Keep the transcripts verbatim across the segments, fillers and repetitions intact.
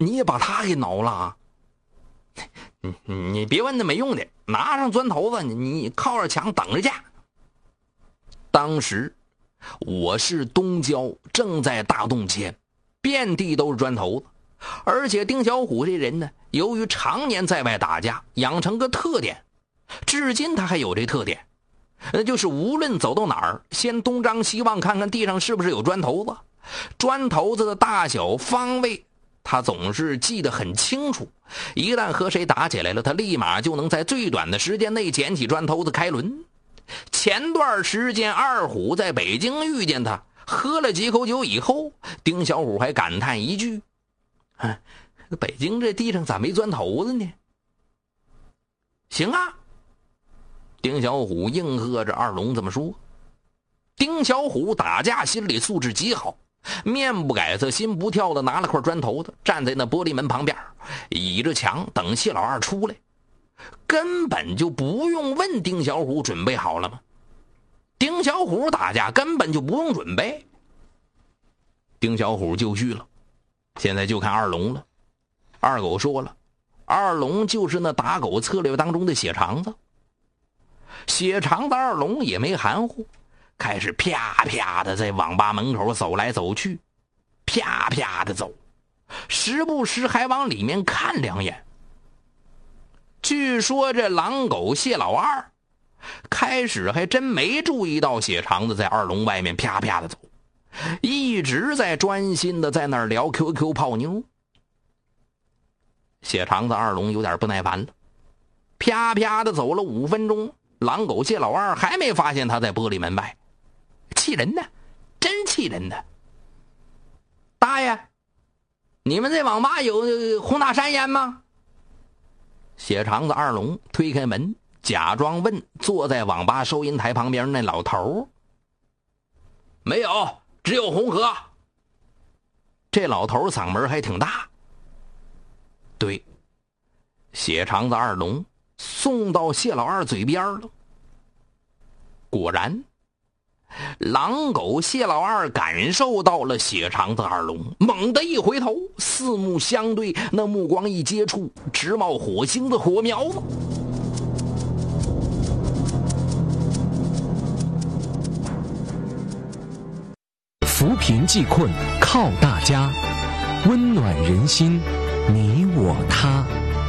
你也把他给挠了啊？你你别问那没用的，拿上砖头子，你你靠着墙等着去。当时我市东郊正在大动迁，遍地都是砖头子，而且丁小虎这人呢，由于常年在外打架，养成个特点，至今他还有这特点，那就是无论走到哪儿，先东张西望看看地上是不是有砖头子，砖头子的大小方位他总是记得很清楚，一旦和谁打起来了，他立马就能在最短的时间内捡起砖头子开轮。前段时间二虎在北京遇见他，喝了几口酒以后，丁小虎还感叹一句：哎，北京这地上咋没砖头子呢？行啊，丁小虎应和着二龙这么说。丁小虎打架心理素质极好，面不改色心不跳的拿了块砖头子，站在那玻璃门旁边，倚着墙等谢老二出来，根本就不用问丁小虎准备好了吗？丁小虎打架根本就不用准备。丁小虎就绪了，现在就看二龙了。二狗说了，二龙就是那打狗策略当中的血肠子。血肠子二龙也没含糊，开始啪啪的在网吧门口走来走去，啪啪的走，时不时还往里面看两眼。据说这狼狗谢老二开始还真没注意到血肠子在二龙外面啪啪的走，一直在专心的在那儿聊 Q Q 泡妞。血肠子二龙有点不耐烦了，啪啪的走了五分钟，狼狗谢老二还没发现他在玻璃门外，气人呢，真气人呢。大爷，你们这网吧有红塔山烟吗？血肠子二龙推开门，假装问坐在网吧收银台旁边那老头。没有，只有红河。这老头嗓门还挺大。对，血肠子二龙送到谢老二嘴边了。果然，狼狗谢老二感受到了血肠子二龙，猛地一回头，四目相对，那目光一接触，直冒火星的火苗子。 扶贫济困靠大家，温暖人心，你我他。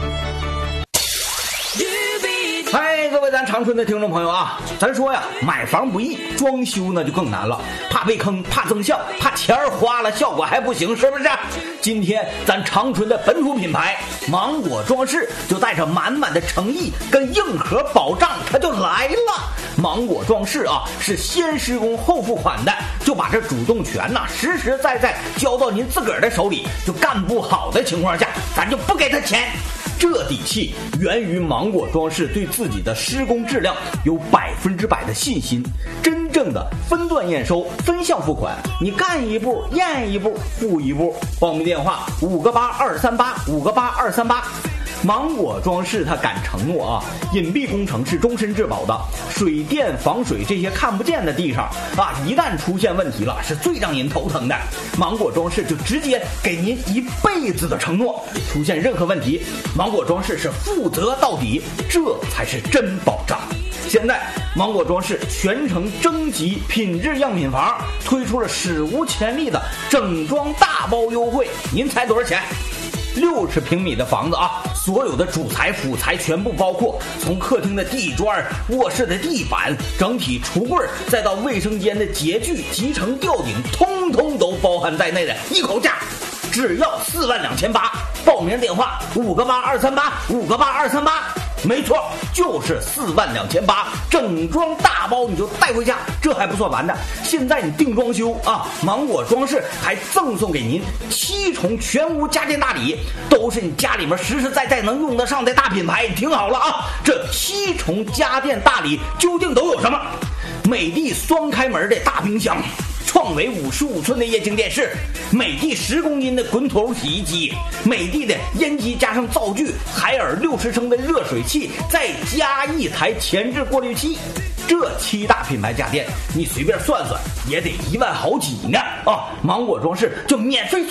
嗨，各位咱长春的听众朋友啊，咱说呀，买房不易，装修呢就更难了，怕被坑，怕增效，怕钱儿花了效果还不行，是不是？今天咱长春的本土品牌芒果装饰就带着满满的诚意跟硬核保障，它就来了。芒果装饰啊，是先施工后付款的，就把这主动权呐、啊、实实在在交到您自个儿的手里，就干不好的情况下，咱就不给他钱。这底气源于芒果装饰对自己的施工质量有百分之百的信心，真正的分段验收、分项付款，你干一步验一步付一步。报名电话五个八二三八五个八二三八。芒果装饰它敢承诺啊，隐蔽工程是终身质保的，水电防水这些看不见的地方啊，一旦出现问题了，是最让人头疼的。芒果装饰就直接给您一辈子的承诺，出现任何问题，芒果装饰是负责到底，这才是真保障。现在芒果装饰全程征集品质样品房，推出了史无前例的整装大包优惠，您猜多少钱？六十平米的房子啊，所有的主材辅材全部包括，从客厅的地砖、卧室的地板、整体橱柜，再到卫生间的洁具、集成吊顶，通通都包含在内的一口价，只要四万两千八。报名电话五个八二三八五个八二三八。没错，就是四万两千八，整装大包你就带回家。这还不算完的，现在你定装修啊，芒果装饰还赠送给您七重全屋家电大礼，都是你家里面实实在在能用得上的大品牌。你听好了啊，这七重家电大礼究竟都有什么？美的双开门的大冰箱，创维五十五寸的液晶电视，美的十公斤的滚筒洗衣机，美的的烟机加上灶具，海尔六十升的热水器，再加一台前置过滤器。这七大品牌家电，你随便算算也得一万好几呢啊！芒果装饰就免费